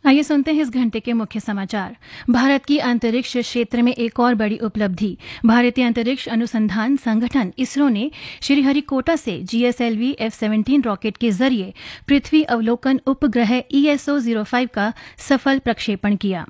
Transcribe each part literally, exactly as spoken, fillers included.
आइए सुनते हैं इस घंटे के मुख्य समाचार। भारत की अंतरिक्ष क्षेत्र में एक और बड़ी उपलब्धि। भारतीय अंतरिक्ष अनुसंधान संगठन इसरो ने श्रीहरिकोटा से जीएसएलवी एफ सेवनटीन रॉकेट के जरिए पृथ्वी अवलोकन उपग्रह E S O zero five का सफल प्रक्षेपण किया।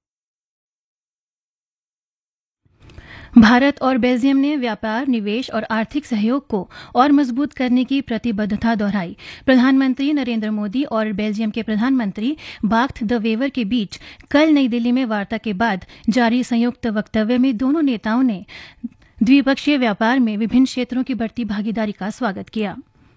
भारत और बेल्जियम ने व्यापार, निवेश और आर्थिक सहयोग को और मजबूत करने की प्रतिबद्धता दोहराई। प्रधानमंत्री नरेंद्र मोदी और बेल्जियम के प्रधानमंत्री बाख्त द वेवर के बीच कल नई दिल्ली में वार्ता के बाद जारी संयुक्त वक्तव्य में दोनों नेताओं ने द्विपक्षीय व्यापार में विभिन्न क्षेत्रों की बढ़ती भागीदारी का स्वागत किया।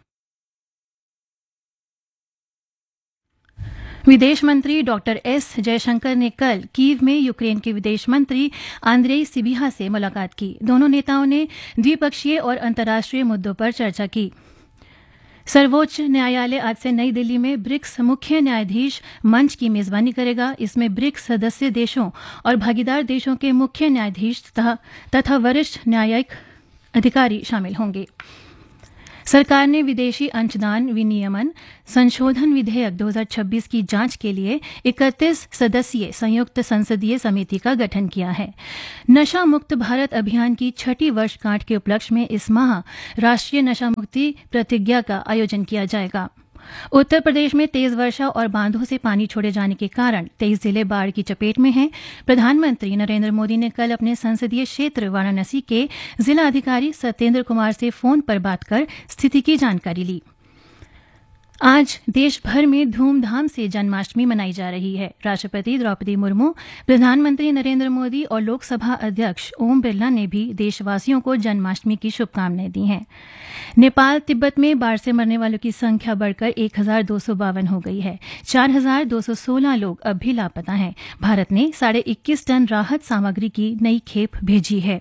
विदेश मंत्री डॉक्टर एस जयशंकर ने कल कीव में यूक्रेन के विदेश मंत्री आंद्रेई सिबिहा से मुलाकात की। दोनों नेताओं ने द्विपक्षीय और अंतर्राष्ट्रीय मुद्दों पर चर्चा की। सर्वोच्च न्यायालय आज से नई दिल्ली में ब्रिक्स मुख्य न्यायाधीश मंच की मेजबानी करेगा। इसमें ब्रिक्स सदस्य देशों और भागीदार देशों के मुख्य न्यायाधीश तथा वरिष्ठ न्यायिक अधिकारी शामिल होंगे। सरकार ने विदेशी अंशदान विनियमन संशोधन विधेयक दो हज़ार छब्बीस की जांच के लिए इकतीस सदस्यीय संयुक्त संसदीय समिति का गठन किया है। नशा मुक्त भारत अभियान की छठी वर्षगांठ के उपलक्ष्य में इस माह राष्ट्रीय नशा मुक्ति प्रतिज्ञा का आयोजन किया जाएगा। उत्तर प्रदेश में तेज वर्षा और बांधों से पानी छोड़े जाने के कारण तेईस जिले बाढ़ की चपेट में हैं। प्रधानमंत्री नरेंद्र मोदी ने कल अपने संसदीय क्षेत्र वाराणसी के जिला अधिकारी सत्येंद्र कुमार से फोन पर बात कर स्थिति की जानकारी ली। आज देश भर में धूमधाम से जन्माष्टमी मनाई जा रही है। राष्ट्रपति द्रौपदी मुर्मू, प्रधानमंत्री नरेंद्र मोदी और लोकसभा अध्यक्ष ओम बिरला ने भी देशवासियों को जन्माष्टमी की शुभकामनाएं दी हैं। नेपाल तिब्बत में बाढ़ से मरने वालों की संख्या बढ़कर एक हजार दो सौ बावन हो गई है। चार हजार दो सौ सोलह लोग अब भी लापता हैं। भारत ने साढ़े इक्कीस टन राहत सामग्री की नई खेप भेजी है।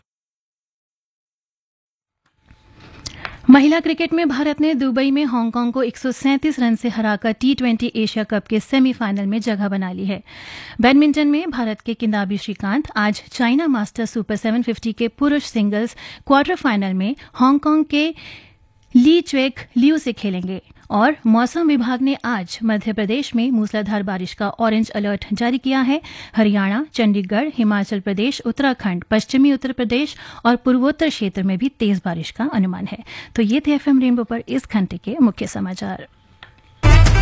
महिला क्रिकेट में भारत ने दुबई में हांगकांग को एक सौ सैंतीस रन से हराकर टी ट्वेंटी एशिया कप के सेमीफाइनल में जगह बना ली है। बैडमिंटन में भारत के किदांबी श्रीकांत आज चाइना मास्टर्स सुपर सात सौ पचास के पुरुष सिंगल्स क्वार्टर फाइनल में हांगकांग के ली चुएक लियू से खेलेंगे। और मौसम विभाग ने आज मध्य प्रदेश में मूसलाधार बारिश का ऑरेंज अलर्ट जारी किया है। हरियाणा, चंडीगढ़, हिमाचल प्रदेश, उत्तराखंड, पश्चिमी उत्तर प्रदेश और पूर्वोत्तर क्षेत्र में भी तेज बारिश का अनुमान है। तो ये थे एफएम रेनबो पर इस घंटे के मुख्य समाचार।